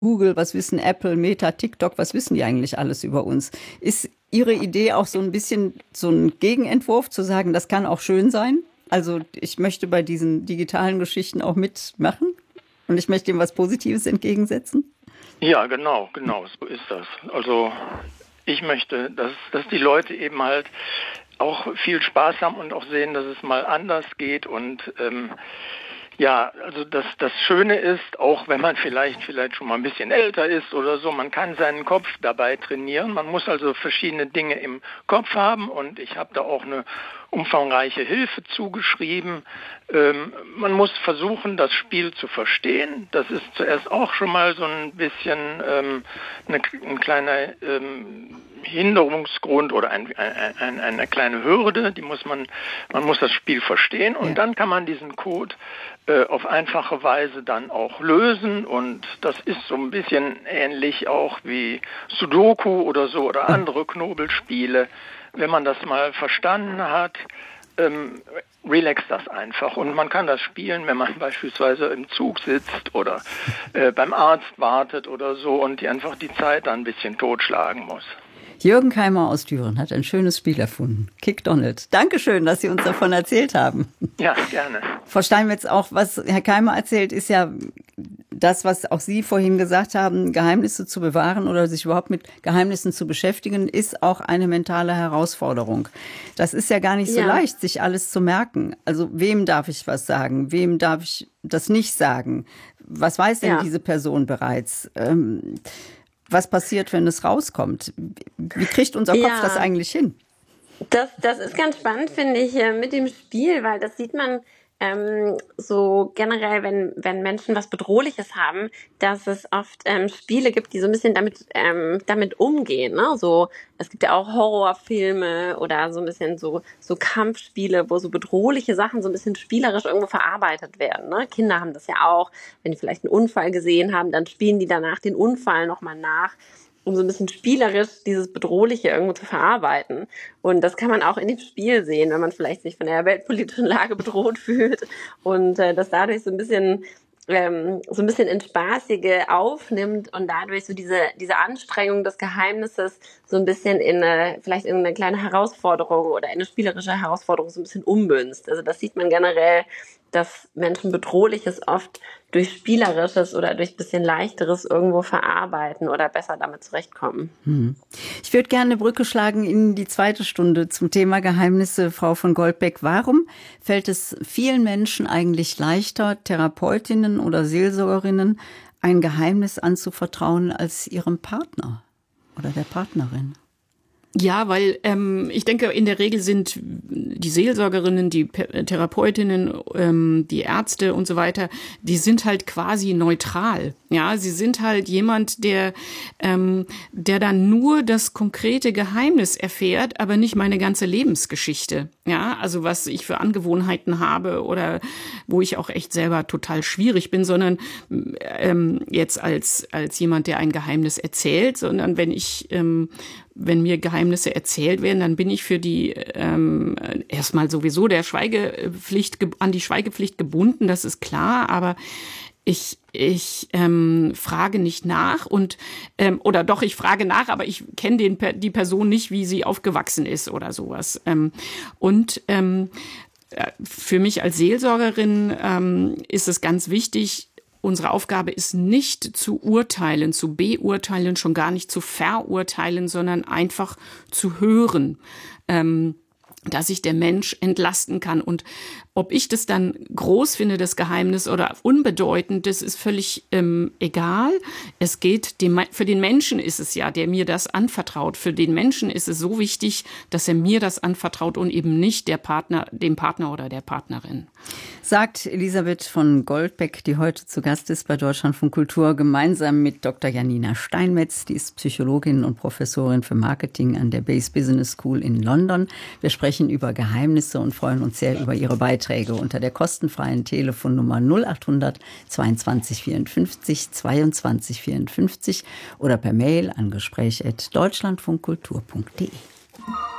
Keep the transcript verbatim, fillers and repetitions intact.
Google, was wissen Apple, Meta, TikTok, was wissen die eigentlich alles über uns? Ist Ihre Idee auch so ein bisschen so ein Gegenentwurf, zu sagen, das kann auch schön sein? Also ich möchte bei diesen digitalen Geschichten auch mitmachen und ich möchte dem was Positives entgegensetzen? Ja, genau, genau, so ist das. Also ich möchte, dass, dass die Leute eben halt auch viel Spaß haben und auch sehen, dass es mal anders geht und ähm, ja, also das, das Schöne ist, auch wenn man vielleicht vielleicht schon mal ein bisschen älter ist oder so, man kann seinen Kopf dabei trainieren. Man muss also verschiedene Dinge im Kopf haben und ich habe da auch eine umfangreiche Hilfe zugeschrieben. Ähm, man muss versuchen, das Spiel zu verstehen. Das ist zuerst auch schon mal so ein bisschen ähm, eine, ein kleiner ähm, Hinderungsgrund oder ein, ein, ein, eine kleine Hürde, die muss man, man muss das Spiel verstehen und ja. Dann kann man diesen Code äh, auf einfache Weise dann auch lösen und das ist so ein bisschen ähnlich auch wie Sudoku oder so oder andere Knobelspiele. Wenn man das mal verstanden hat, ähm, relaxt das einfach und man kann das spielen, wenn man beispielsweise im Zug sitzt oder äh, beim Arzt wartet oder so und die einfach die Zeit dann ein bisschen totschlagen muss. Jürgen Keimer aus Düren hat ein schönes Spiel erfunden. Kick Donald. Dankeschön, dass Sie uns davon erzählt haben. Ja, gerne. Frau Steinmetz, auch was Herr Keimer erzählt, ist ja das, was auch Sie vorhin gesagt haben, Geheimnisse zu bewahren oder sich überhaupt mit Geheimnissen zu beschäftigen, ist auch eine mentale Herausforderung. Das ist ja gar nicht so ja. leicht, sich alles zu merken. Also wem darf ich was sagen? Wem darf ich das nicht sagen? Was weiß denn ja. diese Person bereits? Ähm, Was passiert, wenn es rauskommt? Wie kriegt unser Kopf ja, das eigentlich hin? Das, das ist ganz spannend, finde ich, mit dem Spiel, weil das sieht man ähm, so generell, wenn, wenn Menschen was Bedrohliches haben, dass es oft ähm, Spiele gibt, die so ein bisschen damit, ähm, damit umgehen. Ne? So, es gibt ja auch Horrorfilme oder so ein bisschen so, so Kampfspiele, wo so bedrohliche Sachen so ein bisschen spielerisch irgendwo verarbeitet werden. Ne? Kinder haben das ja auch, wenn die vielleicht einen Unfall gesehen haben, dann spielen die danach den Unfall nochmal nach, um so ein bisschen spielerisch dieses Bedrohliche irgendwo zu verarbeiten. Und das kann man auch in dem Spiel sehen, wenn man vielleicht sich von der weltpolitischen Lage bedroht fühlt und äh, das dadurch so ein bisschen ähm, so ein bisschen ins Spaßige aufnimmt und dadurch so diese diese Anstrengung des Geheimnisses so ein bisschen in eine, vielleicht in eine kleine Herausforderung oder in eine spielerische Herausforderung so ein bisschen ummünzt. Also das sieht man generell, dass Menschen Bedrohliches oft durch Spielerisches oder durch bisschen Leichteres irgendwo verarbeiten oder besser damit zurechtkommen. Hm. Ich würde gerne eine Brücke schlagen in die zweite Stunde zum Thema Geheimnisse, Frau von Goldbeck. Warum fällt es vielen Menschen eigentlich leichter, Therapeutinnen oder Seelsorgerinnen ein Geheimnis anzuvertrauen als ihrem Partner oder der Partnerin? Ja, weil ähm, ich denke, in der Regel sind die Seelsorgerinnen, die Therapeutinnen, ähm, die Ärzte und so weiter, die sind halt quasi neutral. Ja, sie sind halt jemand, der ähm, der dann nur das konkrete Geheimnis erfährt, aber nicht meine ganze Lebensgeschichte. Ja, also was ich für Angewohnheiten habe oder wo ich auch echt selber total schwierig bin, sondern ähm, jetzt als als jemand, der ein Geheimnis erzählt, sondern wenn ich ähm, wenn mir Geheimnisse erzählt werden, dann bin ich für die ähm, erstmal sowieso der Schweigepflicht an die Schweigepflicht gebunden, das ist klar, aber ich ich ähm, frage nicht nach und ähm, oder doch ich frage nach, aber ich kenne den die Person nicht, wie sie aufgewachsen ist oder sowas. Ähm, und ähm, für mich als Seelsorgerin ähm, ist es ganz wichtig. Unsere Aufgabe ist nicht zu urteilen, zu beurteilen, schon gar nicht zu verurteilen, sondern einfach zu hören, ähm, dass sich der Mensch entlasten kann. Und ob ich das dann groß finde, das Geheimnis, oder unbedeutend, das ist völlig ähm, egal. Es geht dem, für den Menschen ist es ja, der mir das anvertraut. Für den Menschen ist es so wichtig, dass er mir das anvertraut und eben nicht der Partner, dem Partner oder der Partnerin. Sagt Elisabeth von Goldbeck, die heute zu Gast ist bei Deutschlandfunk Kultur, gemeinsam mit Doktor Janina Steinmetz. Die ist Psychologin und Professorin für Marketing an der Base Business School in London. Wir sprechen über Geheimnisse und freuen uns sehr über Ihre Beiträge unter der kostenfreien Telefonnummer null acht hundert zweiundzwanzig vierundfünfzig zweiundzwanzig vierundfünfzig oder per Mail an gespräch at deutschlandfunkkultur punkt de.